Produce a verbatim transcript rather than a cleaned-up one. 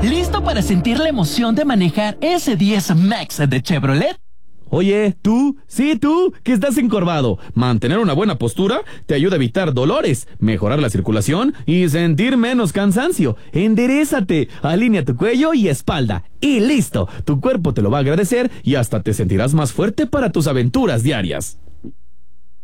¿Listo para sentir la emoción de manejar ese diez Max de Chevrolet? Oye, tú, sí, tú, que estás encorvado. Mantener una buena postura te ayuda a evitar dolores, mejorar la circulación y sentir menos cansancio. Enderézate, alinea tu cuello y espalda. Y listo, tu cuerpo te lo va a agradecer y hasta te sentirás más fuerte para tus aventuras diarias.